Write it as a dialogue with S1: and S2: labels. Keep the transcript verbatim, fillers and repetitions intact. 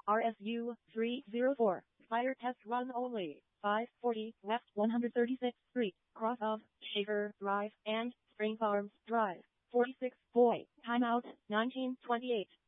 S1: R S U three zero four. Fire test run only. five forty West one hundred thirty-sixth Street, cross of Shaver Drive and Spring Farms Drive. forty-six Boy. Timeout nineteen twenty-eight.